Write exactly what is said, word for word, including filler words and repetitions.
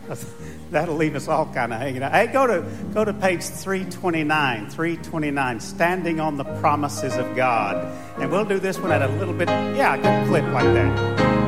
That'll leave us all kind of hanging out. Hey, go to go to page three twenty-nine. three twenty-nine, Standing on the Promises of God. And we'll do this one at a little bit, yeah, a good clip like that.